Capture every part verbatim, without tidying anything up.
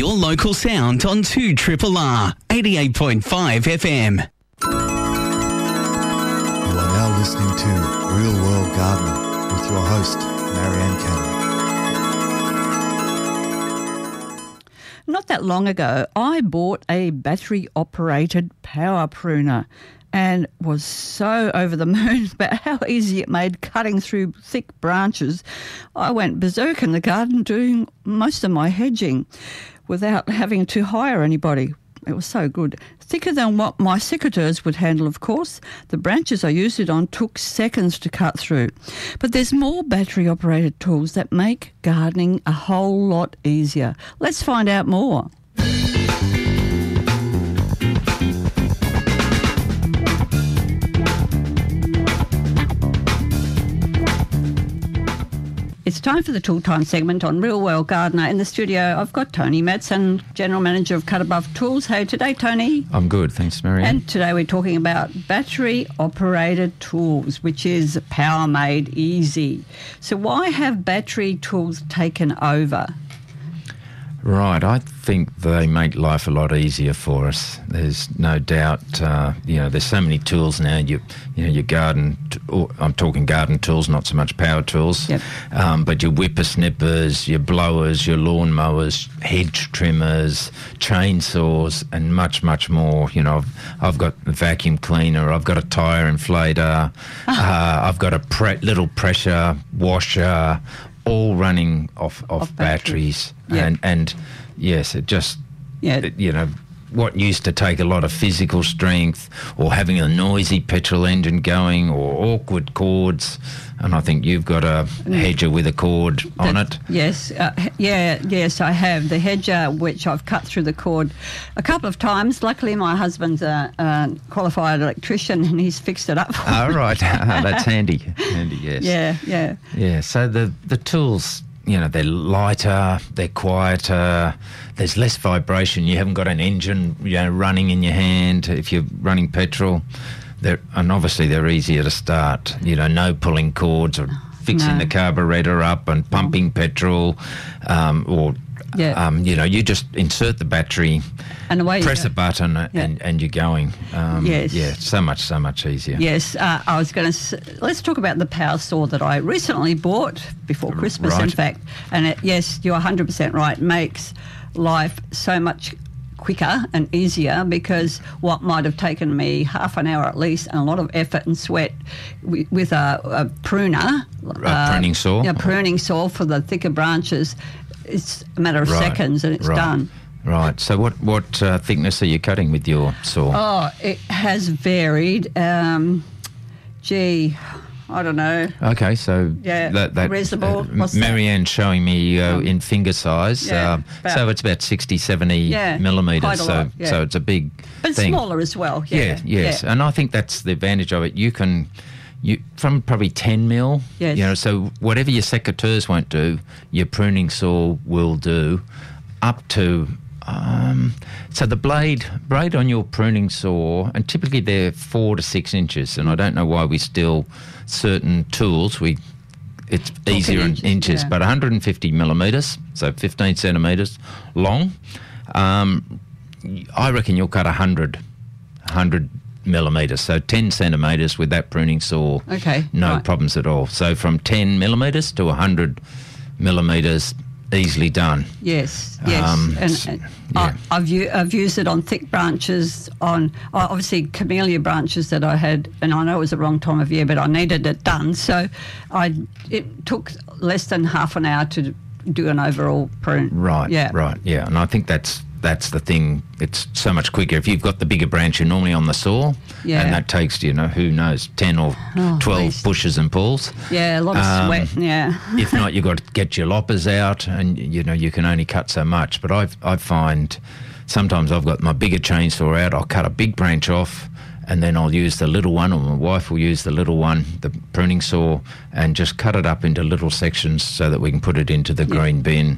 Your local sound on two Triple R, eighty-eight point five F M. You are now listening to Real World Gardening with your host, Marianne Cannon. Not that long ago, I bought a battery-operated power pruner and was so over the moon about how easy it made cutting through thick branches. I went berserk in the garden doing most of my hedging without having to hire anybody. It was so good. Thicker than what my secateurs would handle, of course. The branches I used it on took seconds to cut through. But there's more battery-operated tools that make gardening a whole lot easier. Let's find out more. It's time for the Tool Time segment on Real World Gardener. In the studio, I've got Tony Madsen, General Manager of Cut Above Tools. Hey, today, Tony. I'm good, thanks, Marianne. And today we're talking about battery-operated tools, which is power made easy. So why have battery tools taken over? Right, I think they make life a lot easier for us. There's no doubt, uh, you know, there's so many tools now. You, you know, your garden, t- oh, I'm talking garden tools, not so much power tools, yep. um, but your whippersnippers, your blowers, your lawn mowers, hedge trimmers, chainsaws, and much, much more. You know, I've, I've got a vacuum cleaner, I've got a tyre inflator, uh, I've got a pre- little pressure washer, all running off, off, off batteries. Yep. And, and yes, it just, yeah. it, you know, what used to take a lot of physical strength or having a noisy petrol engine going or awkward cords, and I think you've got a hedger with a cord on that, it. Yes, uh, yeah, yes, I have. The hedger, which I've cut through the cord a couple of times. Luckily, my husband's a, a qualified electrician and he's fixed it up for Oh, me. right. That's handy. Handy, yes. Yeah, yeah. Yeah, so the, the tools, you know, they're lighter, they're quieter, there's less vibration. You haven't got an engine, you know, running in your hand if you're running petrol. They're, and obviously they're easier to start. You know, no pulling cords or fixing No. the carburetor up and pumping petrol, um, or Yeah. um, you know, you just insert the battery, And away you press go. a button, and, Yeah. and you're going. Um, Yes. Yeah, so much, so much easier. Yes, uh, I was going to. Let's talk about the power saw that I recently bought before Christmas, in Right. fact. And it, yes, you're one hundred percent right. Makes life so much quicker and easier, because what might have taken me half an hour at least and a lot of effort and sweat with, with a, a pruner, A pruning saw? a pruning saw for the thicker branches, it's a matter of Right, seconds and it's right. done. Right. So what, what uh, thickness are you cutting with your saw? Oh, it has varied. Um, gee, I don't know. Okay, so Yeah, that, that reasonable. uh, What's that? Marianne's showing me uh, Um, in finger size. yeah, um, about- so it's about sixty, seventy Yeah, millimetres. quite a So lot, yeah. so it's a big But thing. smaller as well. Yeah, Yeah, yes. yeah. And I think that's the advantage of it. You can, you from probably ten mil, Yes. you know, so whatever your secateurs won't do, your pruning saw will do, up to, um, so the blade, blade on your pruning saw, and typically they're four to six inches, and I don't know why we still, certain tools, we, it's easier in inches, inches, yeah. but one hundred fifty millimetres, so fifteen centimetres long. Um, I reckon you'll cut one hundred, one hundred millimetres, so ten centimetres with that pruning saw. Okay, No right. problems at all. So from ten millimetres to one hundred millimetres, easily done. Yes, yes. Um, and s- and yeah. I, I've, u- I've used it on thick branches, on uh, obviously camellia branches that I had, and I know it was the wrong time of year, but I needed it done. So I it took less than half an hour to do an overall prune. Right, Yeah. right, yeah. And I think that's that's the thing. It's so much quicker. If you've got the bigger branch, you're normally on the saw, Yeah. and that takes, you know, who knows, ten or Oh, twelve please. pushes and pulls. Yeah, a lot of Um, sweat. Yeah. If not, you've got to get your loppers out, and, you know, you can only cut so much. But I I find sometimes I've got my bigger chainsaw out, I'll cut a big branch off, and then I'll use the little one, or my wife will use the little one, the pruning saw, and just cut it up into little sections so that we can put it into the green bin.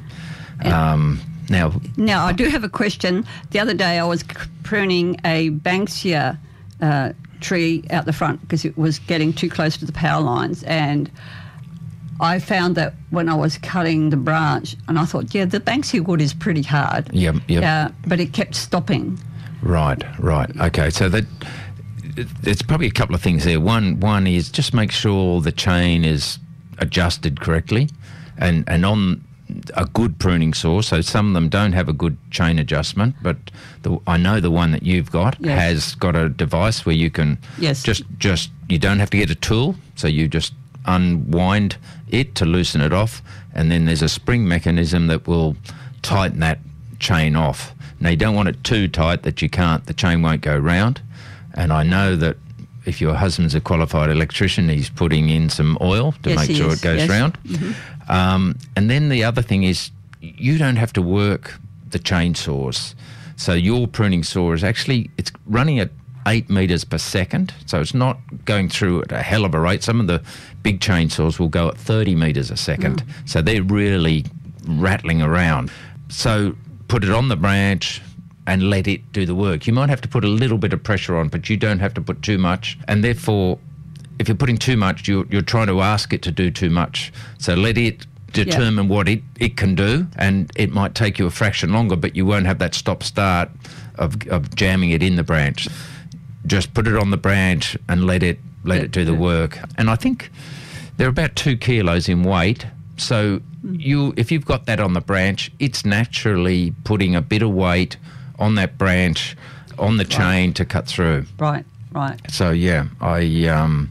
Um, now, Now, I do have a question. The other day I was c- pruning a Banksia uh, tree out the front because it was getting too close to the power lines, and I found that when I was cutting the branch, and I thought, yeah, the Banksia wood is pretty hard. Yep, yep. Uh, but it kept stopping. Right, right. Okay, so that it's probably a couple of things there. One, one is just make sure the chain is adjusted correctly, and and on a good pruning saw. So some of them don't have a good chain adjustment, but the, I know the one that you've got Yes. has got a device where you can Yes. just just you don't have to get a tool, so you just unwind it to loosen it off, and then there's a spring mechanism that will tighten that chain off. Now you don't want it too tight that you can't, the chain won't go round. And I know that if your husband's a qualified electrician, he's putting in some oil to Yes, make he sure is, it goes yes. round. Um, and then the other thing is you don't have to work the chainsaws. So your pruning saw is actually, it's running at eight metres per second. So it's not going through at a hell of a rate. Some of the big chainsaws will go at thirty metres a second. Mm. So they're really rattling around. So put it on the branch and let it do the work. You might have to put a little bit of pressure on, but you don't have to put too much. And therefore, if you're putting too much, you're, you're trying to ask it to do too much. So let it determine what it, it can do, and it might take you a fraction longer, but you won't have that stop-start of, of jamming it in the branch. Just put it on the branch and let it let it do the work. And I think they're about two kilos in weight. So you, if you've got that on the branch, it's naturally putting a bit of weight on that branch, on the chain to cut through. Right, right. So yeah, I um,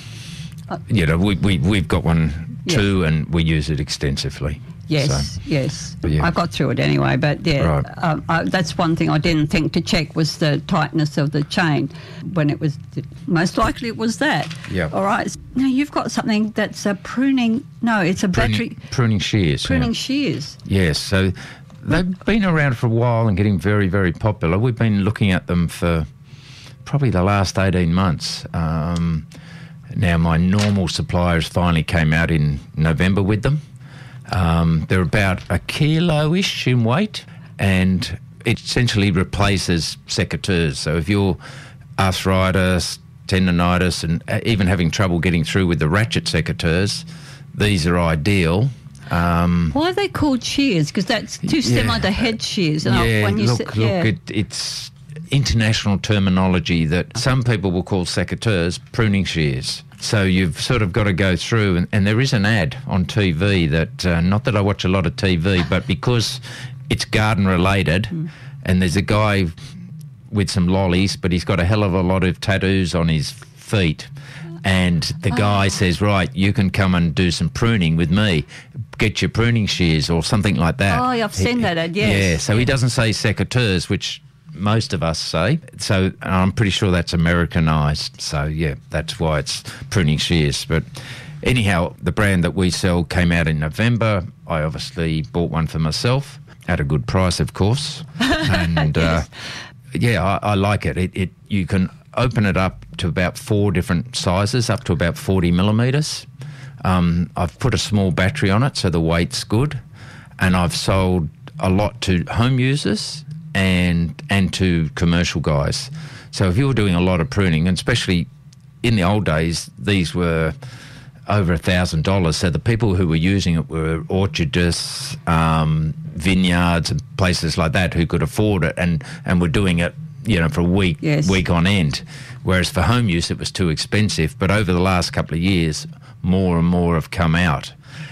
you know, we we we've got one Yeah. too, and we use it extensively. Yes, So, yes. But yeah. I got through it anyway, but yeah, Right. um, I, that's one thing I didn't think to check was the tightness of the chain. When it was, most likely it was that. Yeah. All right. Now you've got something that's a pruning. No, it's a battery pruning, pruning shears. yeah. pruning shears. Yes, so they've been around for a while and getting very, very popular. We've been looking at them for probably the last eighteen months. Um, now, my normal suppliers finally came out in November with them. Um, they're about a kilo-ish in weight, and it essentially replaces secateurs. So if you're arthritis, tendonitis, and even having trouble getting through with the ratchet secateurs, these are ideal. Um, Why are they called shears? Because that's too Yeah. similar to head shears. And I- yeah, when you look, say- look, yeah. it, it's international terminology that some people will call secateurs pruning shears. So you've sort of got to go through, and, and there is an ad on T V that, uh, not that I watch a lot of T V, but because it's garden related, Mm. and there's a guy with some lollies, but he's got a hell of a lot of tattoos on his feet. And the guy Oh. says, right, you can come and do some pruning with me. Get your pruning shears or something like that. Oh, I've seen that ad, yes. Yeah, so he doesn't say secateurs, which most of us say. So I'm pretty sure that's Americanised. So, yeah, that's why it's pruning shears. But anyhow, the brand that we sell came out in November. I obviously bought one for myself at a good price, of course. And, uh, yeah, I, I like it. It, it. You can open it up to about four different sizes, up to about forty millimetres. Um, I've put a small battery on it, so the weight's good. And I've sold a lot to home users and and to commercial guys. So if you were doing a lot of pruning, and especially in the old days, these were over a thousand dollars. So the people who were using it were orchardists, um, vineyards, and places like that who could afford it, and, and were doing it, you know, for a week, Yes. week on end. Whereas for home use, it was too expensive. But over the last couple of years, more and more have come out.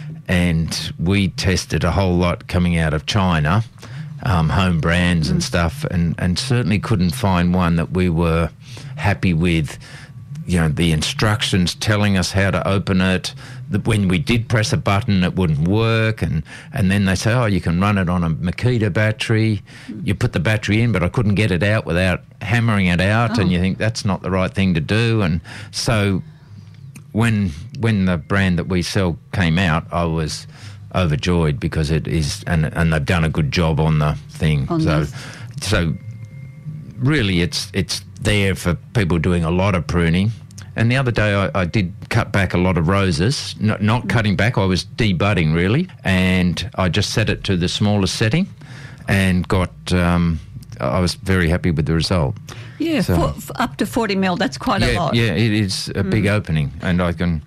And we tested a whole lot coming out of China, um, home brands and stuff, and, and certainly couldn't find one that we were happy with. You know, the instructions telling us how to open it. The, when we did press a button, it wouldn't work. And, and then they say, oh, you can run it on a Makita battery. You put the battery in, but I couldn't get it out without hammering it out. Oh. And you think that's not the right thing to do. And so when when the brand that we sell came out, I was overjoyed because it is, and, and they've done a good job on the thing. On so, this. so really, it's it's there for people doing a lot of pruning. And the other day, I, I did cut back a lot of roses. Not, not cutting back, I was debudding really, and I just set it to the smallest setting, and got. Um, I was very happy with the result. Yeah, So- for, for up to forty mil, that's quite a Yeah, lot. yeah, it is a big opening, and I can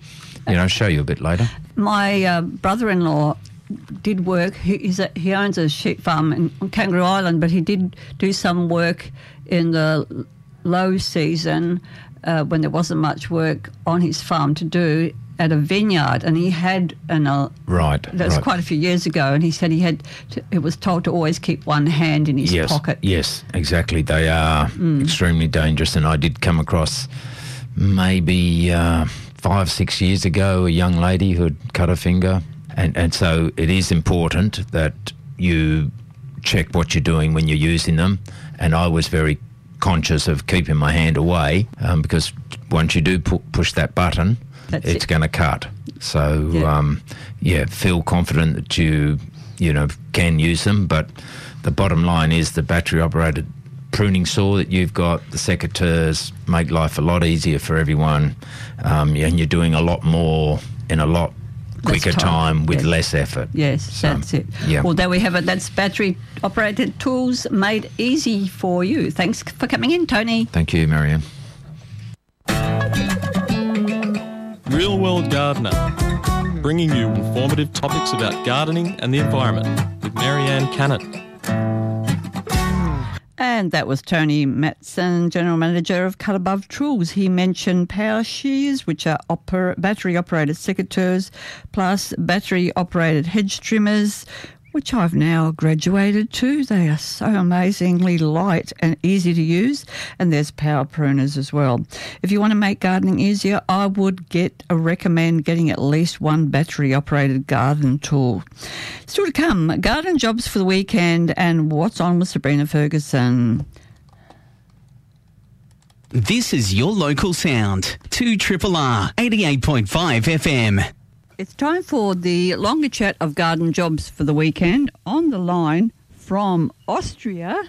you know, show you a bit later. My uh, brother-in-law did work. He, he's a, he owns a sheep farm in, on Kangaroo Island, but he did do some work in the low season uh, when there wasn't much work on his farm to do at a vineyard, and he had an uh, right. That was right. quite a few years ago, and he said he had. To, it was told to always keep one hand in his yes, pocket. Yes, exactly. They are mm. extremely dangerous, and I did come across maybe uh, five, six years ago a young lady who had cut her finger, and and so it is important that you check what you're doing when you're using them. And I was very conscious of keeping my hand away um, because once you do pu- push that button. That's it's it. going to cut. So, yeah. Um, yeah, feel confident that you, you know, can use them. But the bottom line is the battery-operated pruning saw that you've got, the secateurs, make life a lot easier for everyone. Um, and you're doing a lot more in a lot quicker time. time with yes. less effort. Yes, so, that's it. Yeah. Well, there we have it. That's battery-operated tools made easy for you. Thanks for coming in, Tony. Thank you, Marianne. Real World Gardener, bringing you informative topics about gardening and the environment with Marianne Cannon. And that was Tony Matson, General Manager of Cut Above Tools. He mentioned power shears, which are oper- battery-operated secateurs, plus battery-operated hedge trimmers, which I've now graduated to. They are so amazingly light and easy to use. And there's power pruners as well. If you want to make gardening easier, I would get uh, recommend getting at least one battery-operated garden tool. Still to come, garden jobs for the weekend and what's on with Sabrina Ferguson. This is your local sound, two R R R, eighty-eight point five F M. It's time for the longer chat of garden jobs for the weekend. On the line from Austria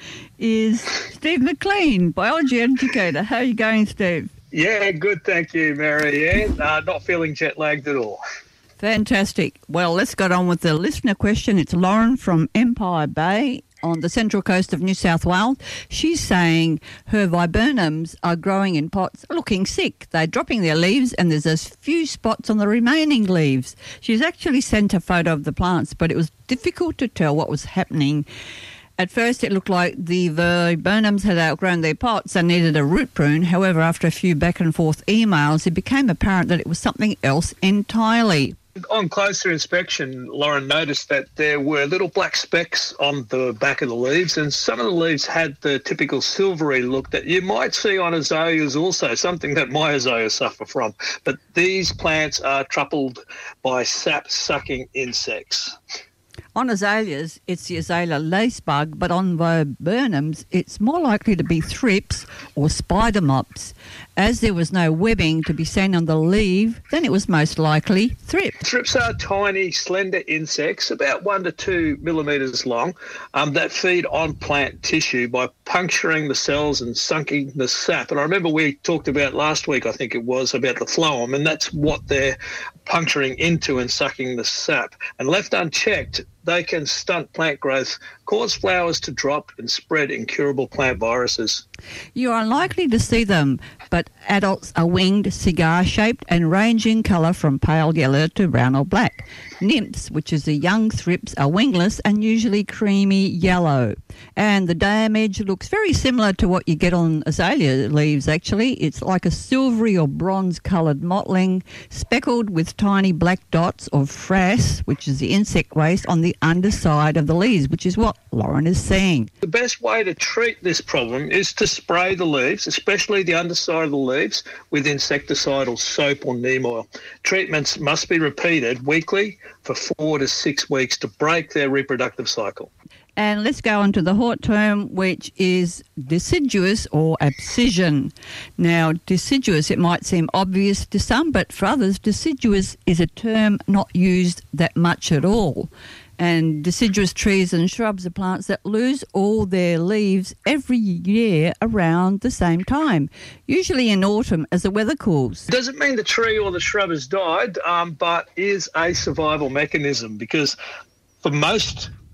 is Steve McLean, biology educator. How are you going, Steve? Yeah, good, thank you, Marianne. Uh, not feeling jet lagged at all. Fantastic. Well, let's get on with the listener question. It's Lauren from Empire Bay on the central coast of New South Wales. She's saying her viburnums are growing in pots, looking sick. They're dropping their leaves and there's a few spots on the remaining leaves. She's actually sent a photo of the plants, but it was difficult to tell what was happening. At first, it looked like the viburnums had outgrown their pots and needed a root prune. However, after a few back and forth emails, it became apparent that it was something else entirely. On closer inspection, Lauren noticed that there were little black specks on the back of the leaves, and some of the leaves had the typical silvery look that you might see on azaleas also, something that my azaleas suffer from. But these plants are troubled by sap-sucking insects. On azaleas, it's the azalea lacebug, but on viburnums, it's more likely to be thrips or spider mops. As there was no webbing to be seen on the leaf, then it was most likely thrips. Thrips are tiny, slender insects, about one to two millimetres long, um, that feed on plant tissue by puncturing the cells and sucking the sap. And I remember we talked about last week, I think it was, about the phloem, and that's what they're puncturing into and sucking the sap. And left unchecked, they can stunt plant growth, cause flowers to drop and spread incurable plant viruses. You are unlikely to see them, but adults are winged, cigar-shaped and range in colour from pale yellow to brown or black. Nymphs, which is the young thrips, are wingless and usually creamy yellow. And the damage looks very similar to what you get on azalea leaves, actually. It's like a silvery or bronze-coloured mottling, speckled with tiny black dots of frass, which is the insect waste, on the underside of the leaves, which is what Lauren is saying. The best way to treat this problem is to spray the leaves, especially the underside of the leaves, with insecticidal soap or neem oil. Treatments must be repeated weekly for four to six weeks to break their reproductive cycle. And let's go on to the hot term, which is deciduous or abscission. Now, deciduous, it might seem obvious to some, but for others, deciduous is a term not used that much at all. And deciduous trees and shrubs are plants that lose all their leaves every year around the same time, usually in autumn as the weather cools. Doesn't mean the tree or the shrub has died, um, but is a survival mechanism, because for most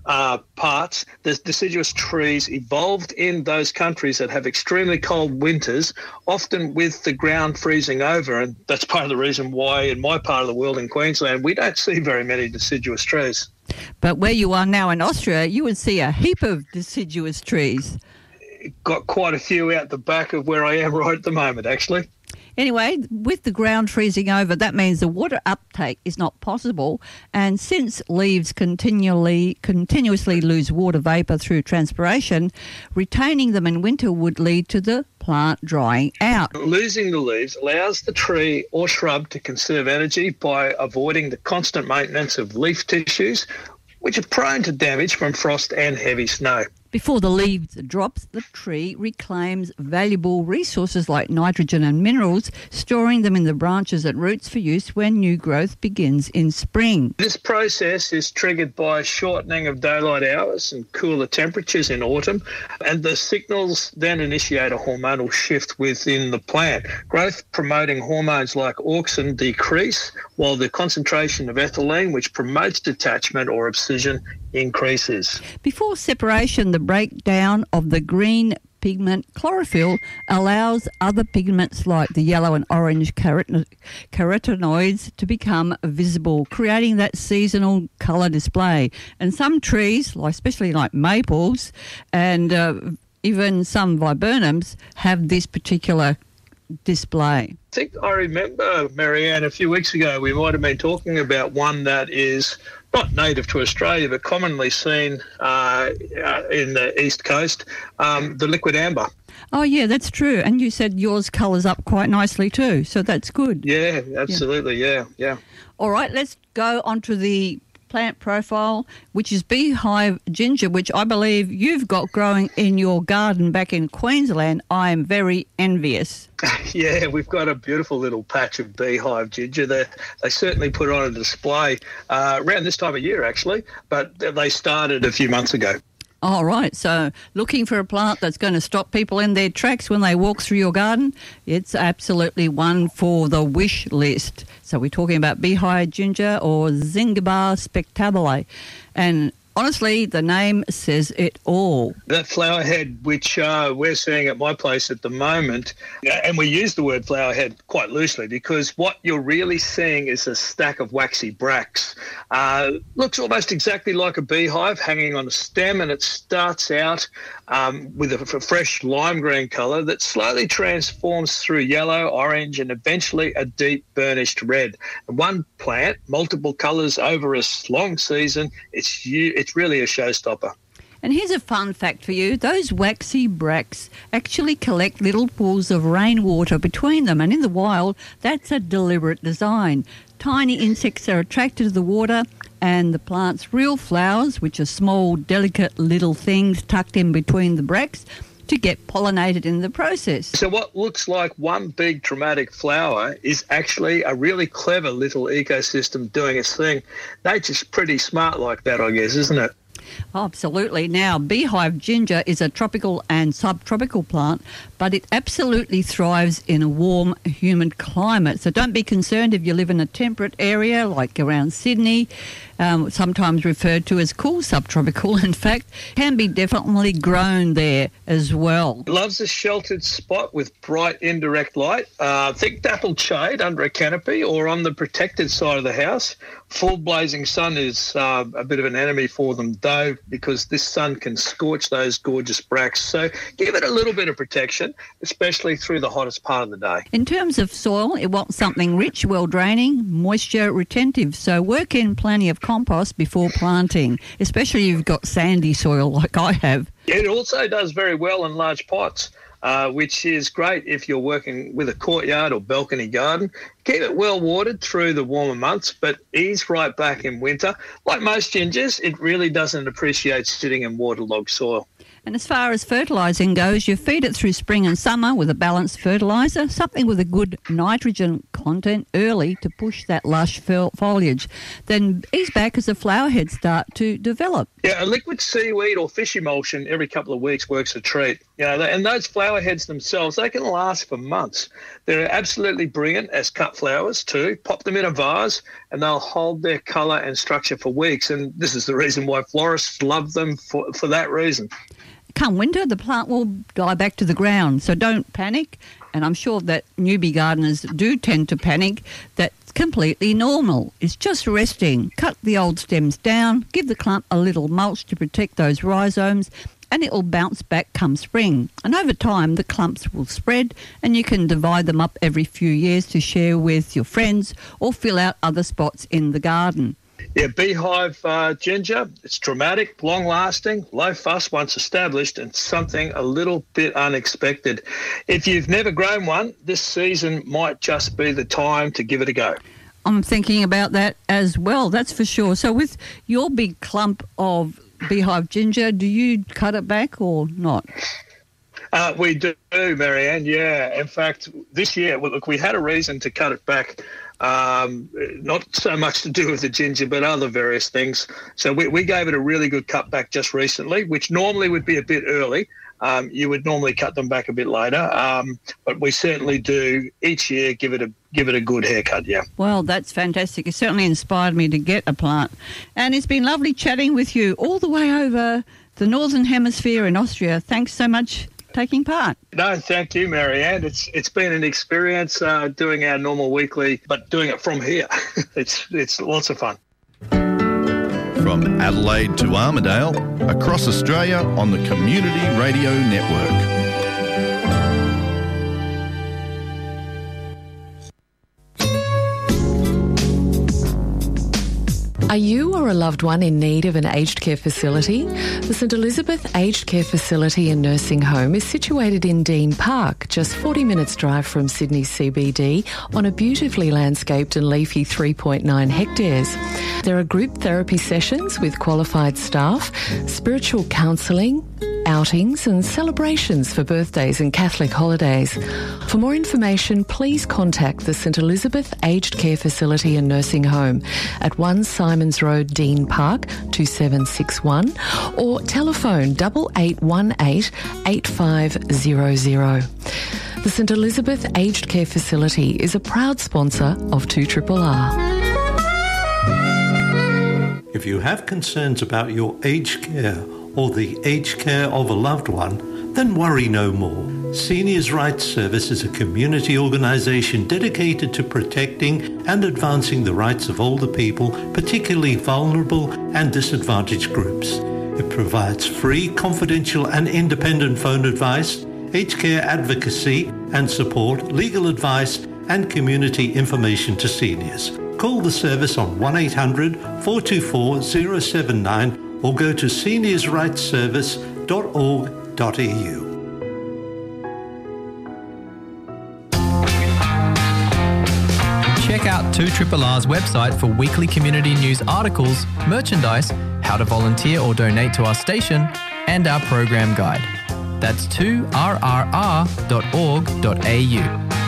uh, parts, the deciduous trees evolved in those countries that have extremely cold winters, often with the ground freezing over. And that's part of the reason why in my part of the world in Queensland, we don't see very many deciduous trees. But where you are now in Austria, you would see a heap of deciduous trees. Got quite a few out the back of where I am right at the moment, actually. Anyway, with the ground freezing over, that means the water uptake is not possible. And since leaves continually, continuously lose water vapour through transpiration, retaining them in winter would lead to the plant drying out. Losing the leaves allows the tree or shrub to conserve energy by avoiding the constant maintenance of leaf tissues, which are prone to damage from frost and heavy snow. Before the leaves drops, the tree reclaims valuable resources like nitrogen and minerals, storing them in the branches and roots for use when new growth begins in spring. This process is triggered by shortening of daylight hours and cooler temperatures in autumn, and the signals then initiate a hormonal shift within the plant. Growth-promoting hormones like auxin decrease, while the concentration of ethylene, which promotes detachment or abscission, increases. Before separation, the breakdown of the green pigment chlorophyll allows other pigments like the yellow and orange caroteno- carotenoids to become visible, creating that seasonal colour display. And some trees, like especially like maples and uh, even some viburnums, have this particular display. I think I remember, Marianne, a few weeks ago we might have been talking about one that is not native to Australia but commonly seen uh, uh, in the East Coast, um, the liquid amber. Oh, yeah, that's true. And you said yours colours up quite nicely too, so that's good. Yeah, absolutely, yeah, yeah. All right, let's go on to the plant profile, which is beehive ginger, which I believe you've got growing in your garden back in Queensland. I am very envious. Yeah, we've got a beautiful little patch of beehive ginger. They, they certainly put on a display uh, around this time of year, actually, but they started a few months ago. All right, so looking for a plant that's going to stop people in their tracks when they walk through your garden, it's absolutely one for the wish list. So we're talking about beehive ginger or Zingiber spectabile. And honestly, the name says it all. That flower head, which uh, we're seeing at my place at the moment, and we use the word flower head quite loosely because what you're really seeing is a stack of waxy bracts. Uh, looks almost exactly like a beehive hanging on a stem, and it starts out um, with a, a fresh lime green colour that slowly transforms through yellow, orange, and eventually a deep burnished red. And one plant, multiple colours over a long season, it's it's really a showstopper. And here's a fun fact for you. Those waxy bracts actually collect little pools of rainwater between them. And in the wild, that's a deliberate design. Tiny insects are attracted to the water, and the plant's real flowers, which are small, delicate little things tucked in between the bracts, to get pollinated in the process. So what looks like one big dramatic flower is actually a really clever little ecosystem doing its thing. Nature's pretty smart like that, I guess, isn't it? Oh, absolutely. Now, beehive ginger is a tropical and subtropical plant, but it absolutely thrives in a warm, humid climate. So don't be concerned if you live in a temperate area like around Sydney, um, sometimes referred to as cool subtropical. In fact, can be definitely grown there as well. It loves a sheltered spot with bright indirect light. Uh, think dappled shade under a canopy or on the protected side of the house. Full blazing sun is uh, a bit of an enemy for them, though, because this sun can scorch those gorgeous bracts. So give it a little bit of protection, especially through the hottest part of the day. In terms of soil, it wants something rich, well-draining, moisture retentive. So work in plenty of compost before planting, especially if you've got sandy soil like I have. It also does very well in large pots. Uh, which is great if you're working with a courtyard or balcony garden. Keep it well watered through the warmer months, but ease right back in winter. Like most gingers, it really doesn't appreciate sitting in waterlogged soil. And as far as fertilising goes, you feed it through spring and summer with a balanced fertiliser, something with a good nitrogen content early to push that lush foliage. Then ease back as the flower heads start to develop. Yeah, a liquid seaweed or fish emulsion every couple of weeks works a treat. You know, and those flower heads themselves, they can last for months. They're absolutely brilliant as cut flowers too. Pop them in a vase and they'll hold their colour and structure for weeks. And this is the reason why florists love them for, for that reason. Come winter, the plant will die back to the ground, so don't panic. And I'm sure that newbie gardeners do tend to panic. That's completely normal. It's just resting. Cut the old stems down, give the clump a little mulch to protect those rhizomes, and it will bounce back come spring. And over time, the clumps will spread and you can divide them up every few years to share with your friends or fill out other spots in the garden. Yeah, beehive uh, ginger, it's dramatic, long-lasting, low fuss once established, and something a little bit unexpected. If you've never grown one, this season might just be the time to give it a go. I'm thinking about that as well, that's for sure. So with your big clump of beehive ginger, do you cut it back or not? Uh, we do, Marianne, yeah. In fact, this year, well, look, we had a reason to cut it back. Um, not so much to do with the ginger, but other various things. So we, we gave it a really good cut back just recently, which normally would be a bit early. Um, you would normally cut them back a bit later, um, but we certainly do each year give it a give it a good haircut. Yeah. Well, that's fantastic. It certainly inspired me to get a plant, and it's been lovely chatting with you all the way over the Northern Hemisphere in Austria. Thanks so much. Taking part. No, thank you, Marianne. It's it's been an experience uh, doing our normal weekly, but doing it from here. it's it's lots of fun. From Adelaide to Armidale, across Australia on the Community Radio Network. Are you or a loved one in need of an aged care facility? The St Elizabeth Aged Care Facility and Nursing Home is situated in Dean Park, just forty minutes drive from Sydney C B D, on a beautifully landscaped and leafy three point nine hectares. There are group therapy sessions with qualified staff, spiritual counselling, outings and celebrations for birthdays and Catholic holidays. For more information, please contact the St Elizabeth Aged Care Facility and Nursing Home at one Simons Road, Dean Park, two seven six one, or telephone eight eight one eight, eight five zero zero. The St Elizabeth Aged Care Facility is a proud sponsor of two R R R. If you have concerns about your aged care or the aged care of a loved one, then worry no more. Seniors' Rights Service is a community organisation dedicated to protecting and advancing the rights of older people, particularly vulnerable and disadvantaged groups. It provides free, confidential and independent phone advice, aged care advocacy and support, legal advice and community information to seniors. Call the service on one eight hundred, four two four, zero seven nine or go to seniors rights service dot org dot e u. Check out two R R R's website for weekly community news articles, merchandise, how to volunteer or donate to our station, and our program guide. That's two R R R dot org dot a u.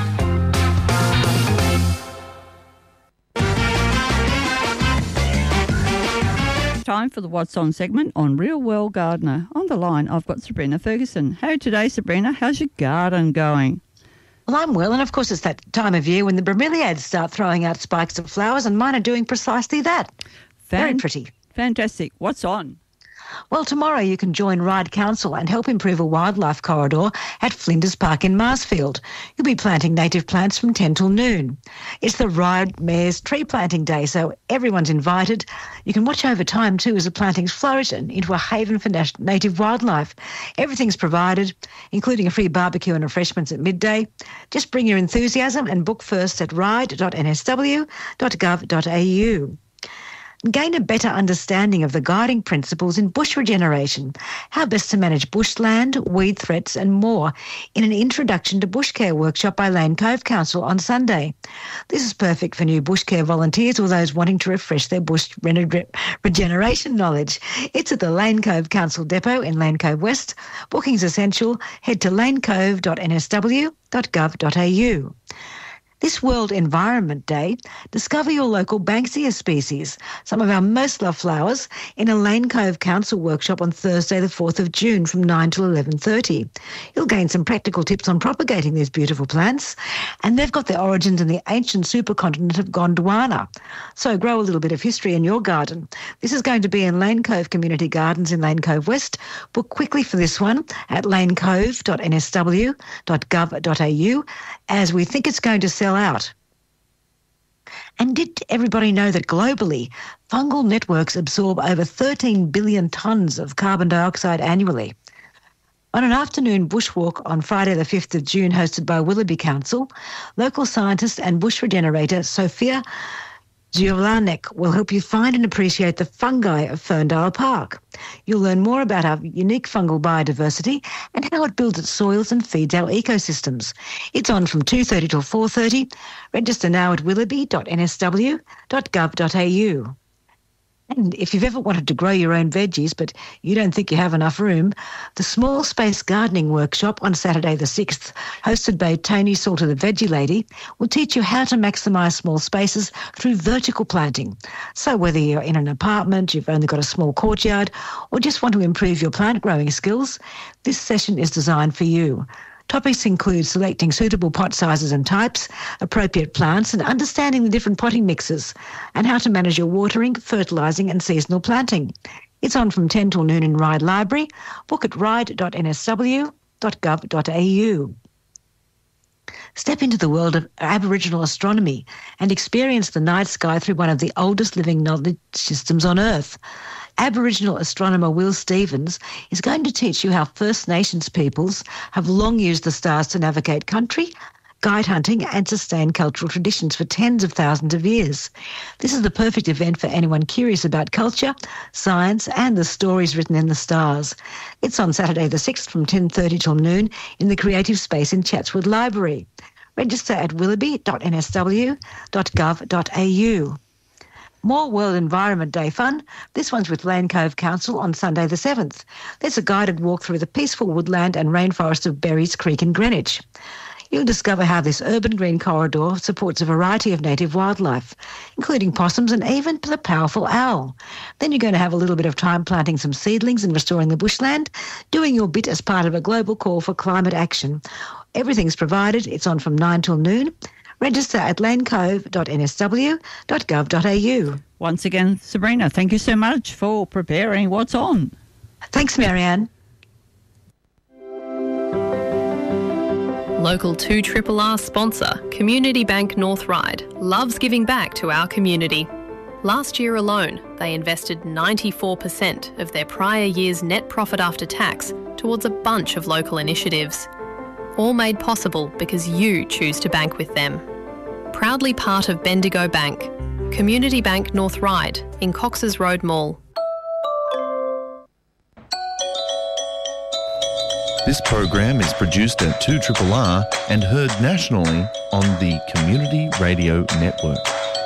Time for the What's On segment on Real World Gardener. On the line, I've got Sabrina Ferguson. Hey, today, Sabrina, how's your garden going? Well, I'm well, and of course it's that time of year when the bromeliads start throwing out spikes of flowers, and mine are doing precisely that. Fan- Very pretty. Fantastic. What's on? Well, tomorrow you can join Ryde Council and help improve a wildlife corridor at Flinders Park in Marsfield. You'll be planting native plants from ten till noon. It's the Ryde Mayor's Tree Planting Day, so everyone's invited. You can watch over time too as the plantings flourish into a haven for native wildlife. Everything's provided, including a free barbecue and refreshments at midday. Just bring your enthusiasm and book first at ryde dot n s w dot gov dot a u. Gain a better understanding of the guiding principles in bush regeneration, how best to manage bushland, weed threats and more in an Introduction to Bush Care workshop by Lane Cove Council on Sunday. This is perfect for new bush care volunteers or those wanting to refresh their bush re- regeneration knowledge. It's at the Lane Cove Council Depot in Lane Cove West. Booking's essential. Head to lane cove dot n s w dot gov dot a u. This World Environment Day, discover your local Banksia species, some of our most loved flowers, in a Lane Cove Council workshop on Thursday the fourth of June from nine till eleven thirty. You'll gain some practical tips on propagating these beautiful plants, and they've got their origins in the ancient supercontinent of Gondwana. So grow a little bit of history in your garden. This is going to be in Lane Cove Community Gardens in Lane Cove West. Book quickly for this one at lanecove dot n s w dot gov dot a u, as we think it's going to sell out. And did everybody know that globally, fungal networks absorb over thirteen billion tonnes of carbon dioxide annually? On an afternoon bushwalk on Friday the fifth of June hosted by Willoughby Council, local scientist and bush regenerator Sophia Giovanek will help you find and appreciate the fungi of Ferndale Park. You'll learn more about our unique fungal biodiversity and how it builds its soils and feeds our ecosystems. It's on from two thirty till four thirty. Register now at willoughby dot n s w dot gov dot a u. And if you've ever wanted to grow your own veggies but you don't think you have enough room, the Small Space Gardening Workshop on Saturday the sixth, hosted by Tony Salter the Veggie Lady, will teach you how to maximise small spaces through vertical planting. So whether you're in an apartment, you've only got a small courtyard, or just want to improve your plant growing skills, this session is designed for you. Topics include selecting suitable pot sizes and types, appropriate plants, and understanding the different potting mixes, and how to manage your watering, fertilising and seasonal planting. It's on from ten till noon in Ryde Library. Book at ryde dot n s w dot gov dot a u. Step into the world of Aboriginal astronomy and experience the night sky through one of the oldest living knowledge systems on Earth. Aboriginal astronomer Will Stevens is going to teach you how First Nations peoples have long used the stars to navigate country, guide hunting and sustain cultural traditions for tens of thousands of years. This is the perfect event for anyone curious about culture, science and the stories written in the stars. It's on Saturday the sixth from ten thirty till noon in the Creative Space in Chatswood Library. Register at willoughby dot n s w dot gov dot a u. More World Environment Day fun. This one's with Lane Cove Council on Sunday the seventh. There's a guided walk through the peaceful woodland and rainforest of Berries Creek in Greenwich. You'll discover how this urban green corridor supports a variety of native wildlife, including possums and even the powerful owl. Then you're going to have a little bit of time planting some seedlings and restoring the bushland, doing your bit as part of a global call for climate action. Everything's provided. It's on from nine till noon. Register at lanecove dot n s w dot gov dot a u. Once again, Sabrina, thank you so much for preparing what's on. Thanks, Marianne. Local two R R R sponsor, Community Bank North Ryde, loves giving back to our community. Last year alone, they invested ninety-four percent of their prior year's net profit after tax towards a bunch of local initiatives. All made possible because you choose to bank with them. Proudly part of Bendigo Bank, Community Bank North Ryde in Cox's Road Mall. This program is produced at two R R R and heard nationally on the Community Radio Network.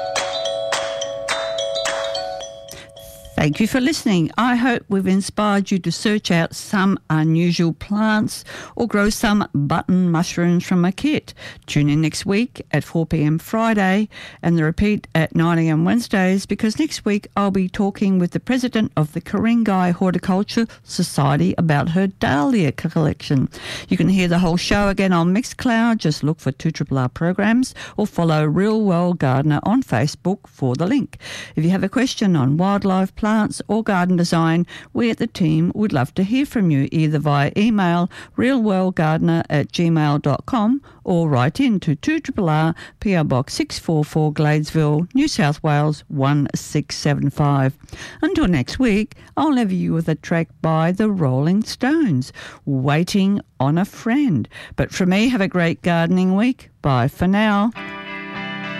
Thank you for listening. I hope we've inspired you to search out some unusual plants or grow some button mushrooms from a kit. Tune in next week at four p m Friday and the repeat at nine a m Wednesdays, because next week I'll be talking with the president of the Ku-ring-gai Horticulture Society about her dahlia collection. You can hear the whole show again on Mixcloud. Just look for two R R R programs or follow Real World Gardener on Facebook for the link. If you have a question on wildlife, plants, plants or garden design, we at the team would love to hear from you either via email realworldgardener at gmail dot com or write in to two R R R P O Box six four four Gladesville, New South Wales one six seven five. Until next week, I'll leave you with a track by the Rolling Stones, Waiting on a Friend. But for me, have a great gardening week. Bye for now.